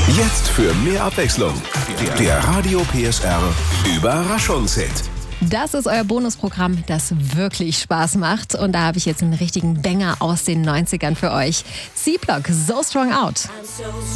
Jetzt für mehr Abwechslung. Der Radio PSR Überraschungshit. Das ist euer Bonusprogramm, das wirklich Spaß macht. Und da habe ich jetzt einen richtigen Banger aus den 90ern für euch. C-Block, So Strong Out.